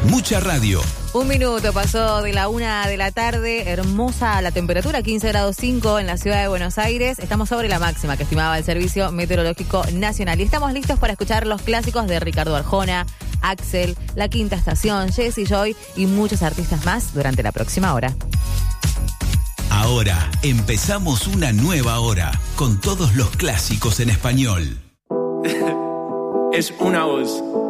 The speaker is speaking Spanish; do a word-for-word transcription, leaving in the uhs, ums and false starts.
Mucha radio. Un minuto pasó de la una de la tarde, hermosa la temperatura, quince grados cinco en la ciudad de Buenos Aires. Estamos sobre la máxima que estimaba el Servicio Meteorológico Nacional. Y estamos listos para escuchar los clásicos de Ricardo Arjona, Axel, La Quinta Estación, Jesse Joy y muchos artistas más durante la próxima hora. Ahora empezamos una nueva hora con todos los clásicos en español. Es una voz.